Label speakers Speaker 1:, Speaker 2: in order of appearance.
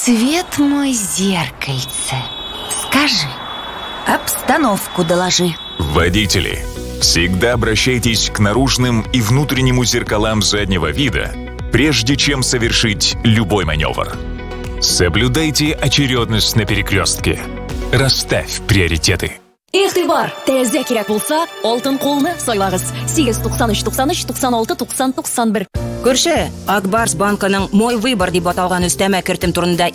Speaker 1: Свет мой зеркальце, скажи.
Speaker 2: Обстановку доложи.
Speaker 3: Водители, всегда обращайтесь к наружным и внутреннему зеркалам заднего вида, прежде чем совершить любой маневр. Соблюдайте очередность на перекрестке. Расставь приоритеты.
Speaker 4: Игътибор, тезде керек булса, алтын қолны сайлагыз. 893 93 96 90 91.
Speaker 2: Күрше, Акбарс банкының «Мой выбор» дип аталган өстәмә кертем турында